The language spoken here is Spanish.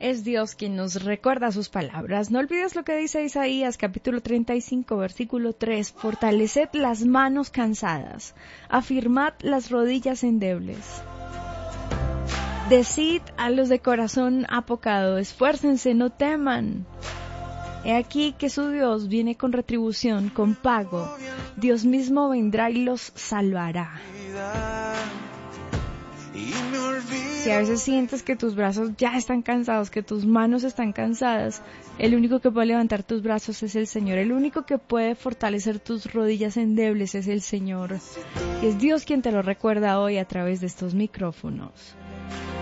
Es Dios quien nos recuerda sus palabras. No olvides lo que dice Isaías, capítulo 35, versículo 3. Fortaleced las manos cansadas, afirmad las rodillas endebles. Decid a los de corazón apocado, esfuércense, no teman. He aquí que su Dios viene con retribución, con pago. Dios mismo vendrá y los salvará. Si a veces sientes que tus brazos ya están cansados, que tus manos están cansadas, el único que puede levantar tus brazos es el Señor. El único que puede fortalecer tus rodillas endebles es el Señor. Y es Dios quien te lo recuerda hoy a través de estos micrófonos.